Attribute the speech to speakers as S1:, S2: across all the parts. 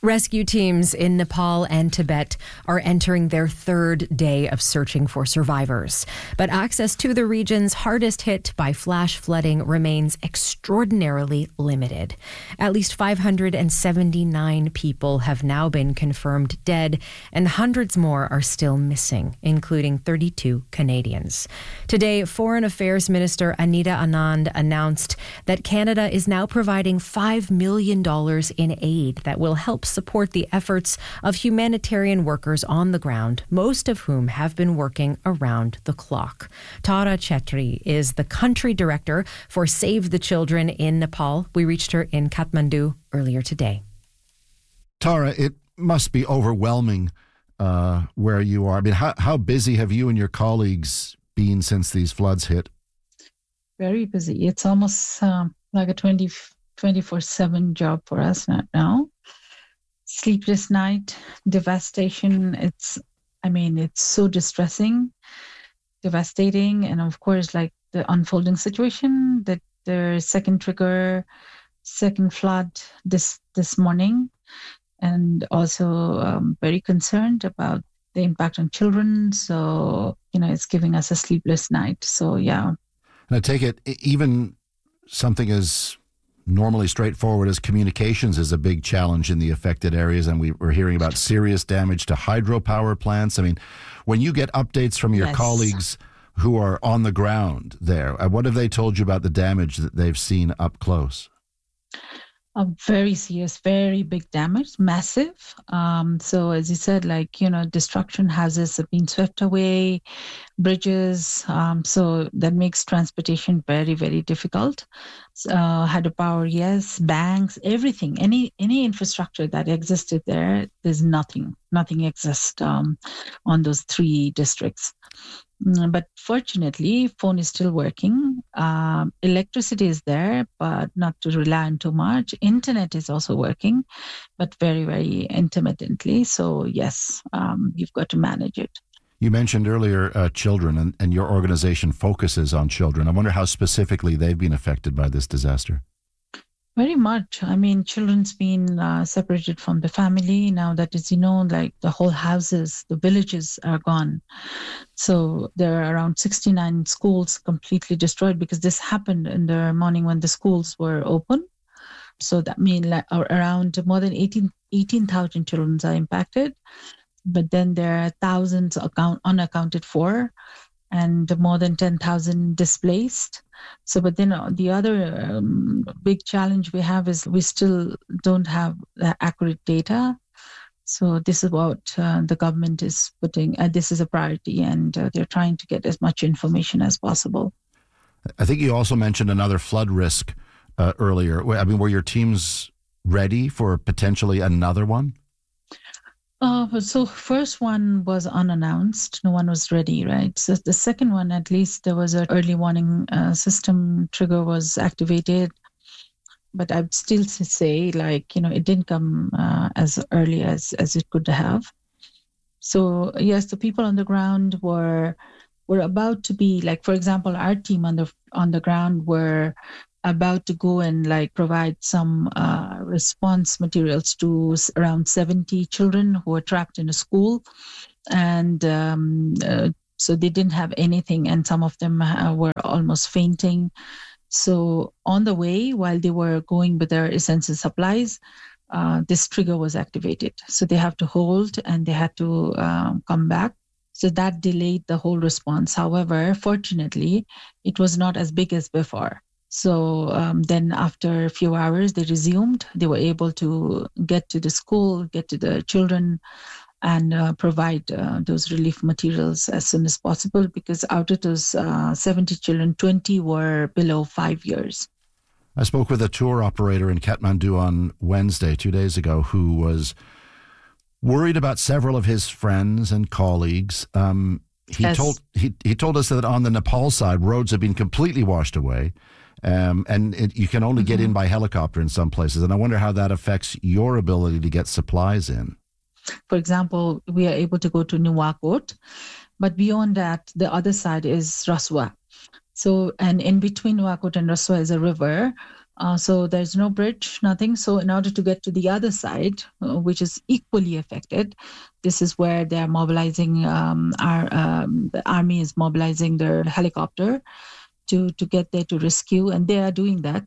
S1: Rescue teams in Nepal and Tibet are entering their third day of searching for survivors. But access to the regions hardest hit by flash flooding remains extraordinarily limited. At least 579 people have now been confirmed dead, and hundreds more are still missing, including 32 Canadians. Today, Foreign Affairs Minister Anita Anand announced that Canada is now providing $5 million in aid that will help support the efforts of humanitarian workers on the ground, most of whom have been working around the clock. Tara Chetri is the country director for Save the Children in Nepal. We reached her in Kathmandu earlier today.
S2: Tara, it must be overwhelming where you are. I mean, how busy have you and your colleagues been since these floods hit?
S3: Very busy. It's almost like a 24/7 job for us now. Sleepless night, devastation. It's so distressing, devastating. And of course, like the unfolding situation, that the second trigger, second flood this morning. And also very concerned about the impact on children. So, it's giving us a sleepless night. So, yeah.
S2: And I take it even something as normally straightforward as communications is a big challenge in the affected areas, and we're hearing about serious damage to hydropower plants. I mean, when you get updates from your colleagues who are on the ground there, what have they told you about the damage that they've seen up close?
S3: Very serious, very big damage, massive. So as you said, destruction, houses have been swept away, bridges. So that makes transportation very, very difficult. Hydropower, yes, banks, everything, any infrastructure that existed there, there's nothing exists on those three districts. But fortunately, phone is still working. Electricity is there, but not to rely on too much. Internet is also working, but very, very intermittently. So yes, you've got to manage it.
S2: You mentioned earlier children, and your organization focuses on children. I wonder how specifically they've been affected by this disaster.
S3: Very much. I mean, children's been separated from the family. Now that is, the whole houses, the villages are gone. So there are around 69 schools completely destroyed because this happened in the morning when the schools were open. So that means around more than 18,000 children are impacted. But then there are thousands unaccounted for, and more than 10,000 displaced. So, but then the other big challenge we have is we still don't have accurate data. So this is what the government is putting, this is a priority, and they're trying to get as much information as possible.
S2: I think you also mentioned another flood risk earlier. I mean, were your teams ready for potentially another one?
S3: So first one was unannounced. No one was ready, right? So the second one, at least there was an early warning system trigger was activated. But I'd still say, it didn't come as early as it could have. So yes, the people on the ground were about to be, for example, our team on the ground were about to go and provide some response materials to around 70 children who were trapped in a school. And so they didn't have anything, and some of them were almost fainting. So on the way, while they were going with their essential supplies, this trigger was activated. So they have to hold and they had to come back. So that delayed the whole response. However, fortunately, it was not as big as before. So then after a few hours, they resumed. They were able to get to the school, get to the children, and provide those relief materials as soon as possible, because out of those 70 children, 20 were below 5 years.
S2: I spoke with a tour operator in Kathmandu on Wednesday, 2 days ago, who was worried about several of his friends and colleagues. He told us that on the Nepal side, roads have been completely washed away. You can only get in by helicopter in some places. And I wonder how that affects your ability to get supplies in.
S3: For example, we are able to go to Nuwakot, but beyond that, the other side is Raswa. So, and in between Nuwakot and Raswa is a river. So there's no bridge, nothing. So in order to get to the other side, which is equally affected, this is where they're mobilizing, the army is mobilizing their helicopter to get there to rescue, and they are doing that.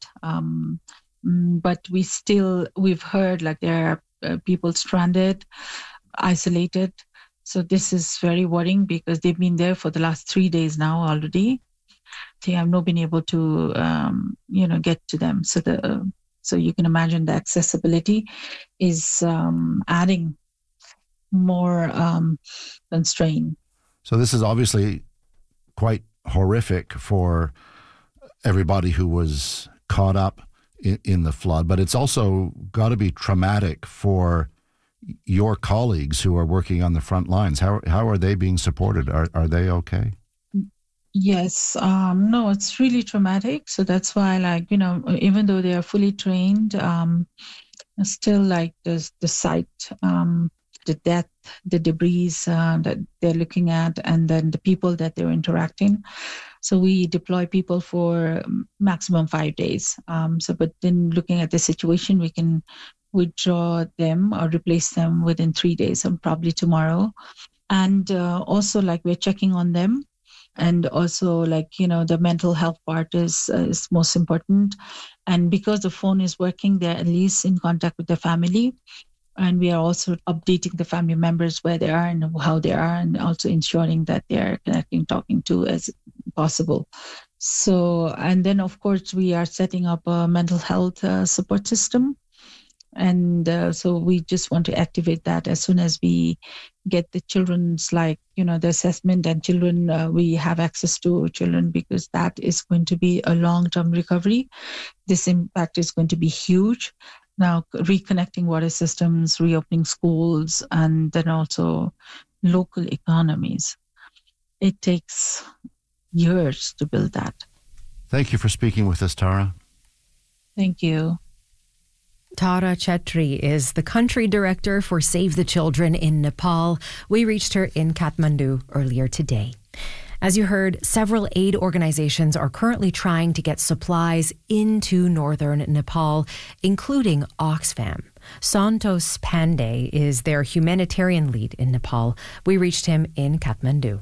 S3: But we've heard like there are people stranded, isolated. So this is very worrying because they've been there for the last 3 days now already. They have not been able to, get to them. So you can imagine the accessibility is adding more constraint.
S2: So this is obviously quite horrific for everybody who was caught up in the flood, but it's also got to be traumatic for your colleagues who are working on the front lines. How are they being supported? Are they okay?
S3: Yes. No, it's really traumatic. So that's why, even though they are fully trained, still like the site, the death, the debris that they're looking at, and then the people that they're interacting. So we deploy people for maximum 5 days. But then looking at the situation, we can withdraw them or replace them within 3 days, and probably tomorrow. And also we're checking on them. And also the mental health part is most important. And because the phone is working, they're at least in contact with the family. And we are also updating the family members where they are and how they are, and also ensuring that they are connecting, talking to as possible. So, and then of course we are setting up a mental health support system. And so we just want to activate that as soon as we get the children's, the assessment, and children, we have access to children, because that is going to be a long-term recovery. This impact is going to be huge. Now, reconnecting water systems, reopening schools, and then also local economies. It takes years to build that.
S2: Thank you for speaking with us, Tara.
S3: Thank you.
S1: Tara Chetri is the country director for Save the Children in Nepal. We reached her in Kathmandu earlier today. As you heard, several aid organizations are currently trying to get supplies into northern Nepal, including Oxfam. Santos Pandey is their humanitarian lead in Nepal. We reached him in Kathmandu.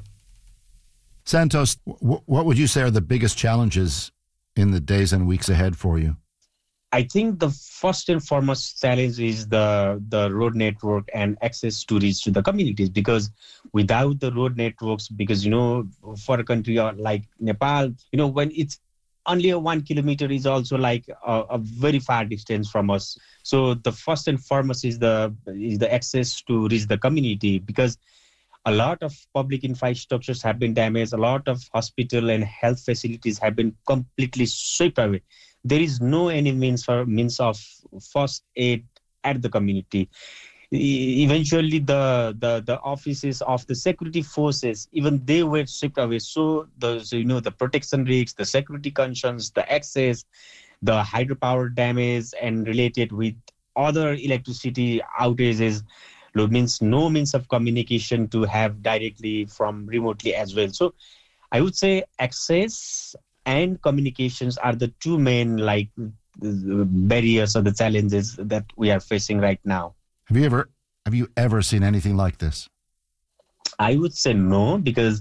S2: Santos, what would you say are the biggest challenges in the days and weeks ahead for you?
S4: I think the first and foremost challenge is the road network and access to reach to the communities, because without the road networks, because, for a country like Nepal, when it's only 1 kilometer is also like a very far distance from us. So the first and foremost is the access to reach the community, because a lot of public infrastructures have been damaged. A lot of hospital and health facilities have been completely swept away. There is no any means of first aid at the community. Eventually, the offices of the security forces, even they were stripped away. So the protection risks, the security concerns, the access, the hydropower damage, and related with other electricity outages, means no means of communication to have directly from remotely as well. So I would say access and communications are the two main barriers or the challenges that we are facing right now.
S2: Have you ever seen anything like this?
S4: I would say no, because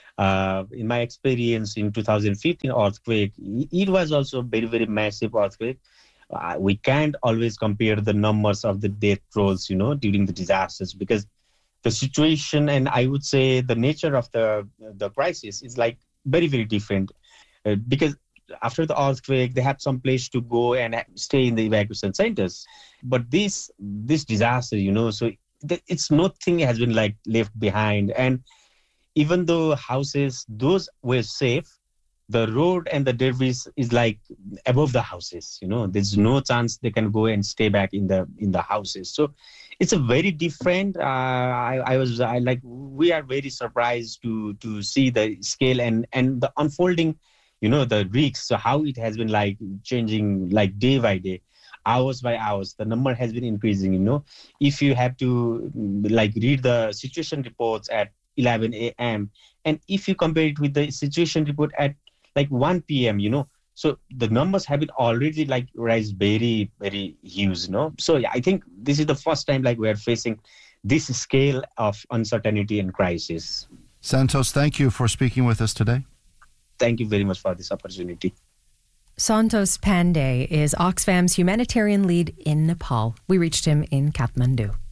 S4: in my experience in 2015 earthquake, it was also a very, very massive earthquake. We can't always compare the numbers of the death tolls, during the disasters, because the situation, and I would say the nature of the crisis is very, very different. Because after the earthquake, they have some place to go and stay in the evacuation centers. But this disaster, so it's nothing has been left behind. And even though houses, those were safe, the road and the debris is above the houses. There's no chance they can go and stay back in the houses. So it's a very different. We are very surprised to see the scale and the unfolding. The risks, so how it has been changing day by day, hours by hours. The number has been increasing, If you have to read the situation reports at 11 a.m. and if you compare it with the situation report at 1 p.m., So the numbers have been already like rise very, very huge, So I think this is the first time like we are facing this scale of uncertainty and crisis.
S2: Santosh, thank you for speaking with us today.
S4: Thank you very much for this opportunity.
S1: Santosh Pandey is Oxfam's humanitarian lead in Nepal. We reached him in Kathmandu.